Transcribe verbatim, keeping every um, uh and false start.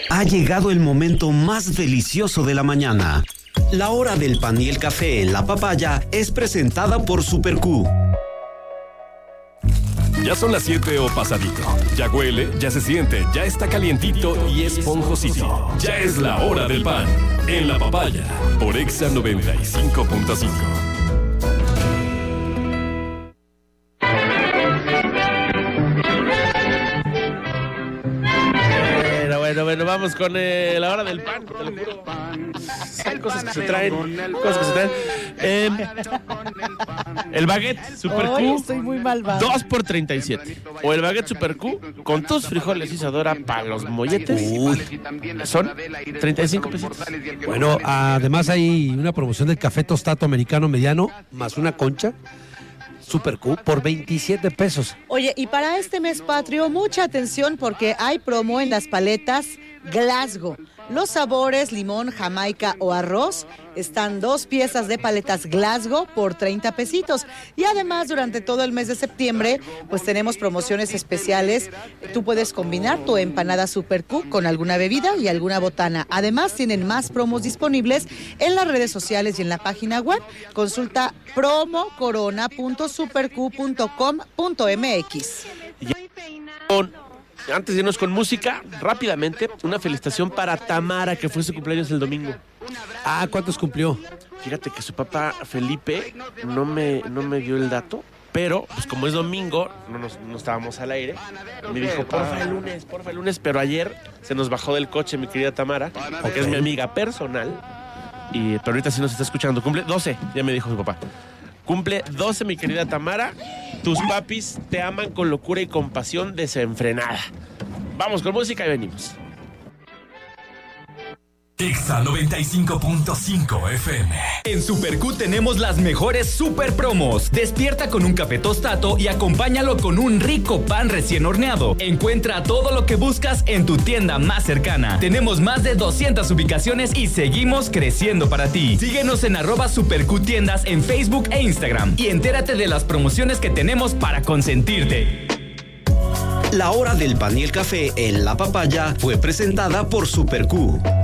Ha llegado el momento más delicioso de la mañana. La hora del pan y el café en la papaya es presentada por Super Q. Ya son las siete o pasadito. Ya huele, ya se siente, ya está calientito y esponjosito. Ya es la hora del pan. En la papaya, por Exa noventa y cinco punto cinco. Bueno, bueno, bueno, vamos con eh, la hora del pan, te lo juro. Hay cosas que se traen, cosas que se traen. Eh, el baguette Super Q. Hoy estoy muy malvado. dos por treinta y siete. O el baguette Super Q con tus frijoles y Isadora para los molletes. Uy. Son treinta y cinco pesitos. Bueno, además hay una promoción del café tostato americano mediano más una concha Super Q por veintisiete pesos. Oye, y para este mes patrio, mucha atención porque hay promo en las paletas Glasgow. Los sabores limón, jamaica o arroz están dos piezas de paletas Glasgow por treinta pesitos. Y además, durante todo el mes de septiembre, pues tenemos promociones especiales. Tú puedes combinar tu empanada Super Q con alguna bebida y alguna botana. Además, tienen más promos disponibles en las redes sociales y en la página web. Consulta promo corona punto super q punto com punto m x. Antes de irnos con música, rápidamente, una felicitación para Tamara, que fue su cumpleaños el domingo. Ah, ¿cuántos cumplió? Fíjate que su papá Felipe no me, no me dio el dato, pero pues como es domingo, no, nos, no estábamos al aire, me dijo, porfa el lunes, porfa el lunes, pero ayer se nos bajó del coche mi querida Tamara, que es mi amiga personal, y, pero ahorita sí nos está escuchando, cumple doce, ya me dijo su papá. Cumple doce, mi querida Tamara. Tus papis te aman con locura y compasión desenfrenada. Vamos con música y venimos. Exa noventa y cinco punto cinco F M. En Super Q tenemos las mejores super promos. Despierta con un café tostato y acompáñalo con un rico pan recién horneado. Encuentra todo lo que buscas en tu tienda más cercana. Tenemos más de doscientas ubicaciones y seguimos creciendo para ti. Síguenos en arroba Super Q Tiendas en Facebook e Instagram y entérate de las promociones que tenemos para consentirte. La hora del pan y el café en la papaya fue presentada por Super Q.